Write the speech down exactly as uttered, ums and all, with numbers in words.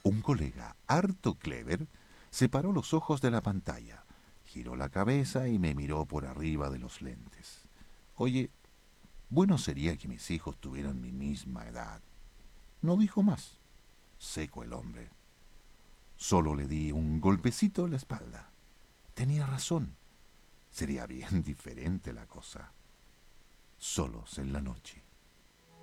Un colega, harto clever, separó los ojos de la pantalla, giró la cabeza y me miró por arriba de los lentes. Oye, bueno sería que mis hijos tuvieran mi misma edad. No dijo más. Seco el hombre. Solo le di un golpecito en la espalda. Tenía razón. Sería bien diferente la cosa. Solos en la noche.